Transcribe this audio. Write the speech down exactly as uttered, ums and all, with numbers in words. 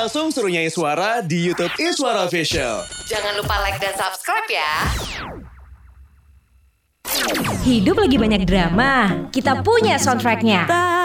langsung suruh nyanyi suara di YouTube Iswara Official. Jangan lupa like dan subscribe ya. Hidup lagi banyak drama, kita punya soundtracknya.